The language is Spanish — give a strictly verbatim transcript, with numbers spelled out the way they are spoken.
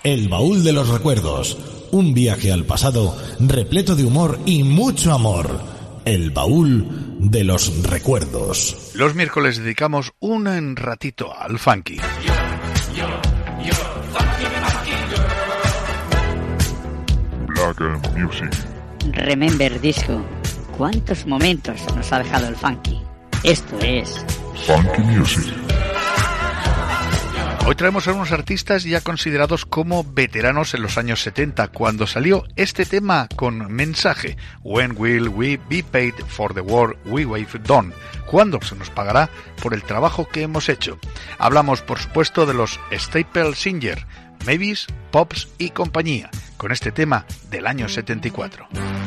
El baúl de los recuerdos. Un viaje al pasado repleto de humor y mucho amor. El baúl de los recuerdos. Los miércoles dedicamos un ratito al funky. Black Music. Remember Disco. ¿Cuántos momentos nos ha dejado el funky? Esto es Funky Music. Hoy traemos a unos artistas ya considerados como veteranos en los años setenta, cuando salió este tema con mensaje: When will we be paid for the work we've done? ¿Cuándo se nos pagará por el trabajo que hemos hecho? Hablamos, por supuesto, de los Staple Singers, Mavis, Pops y compañía, con este tema del año setenta y cuatro.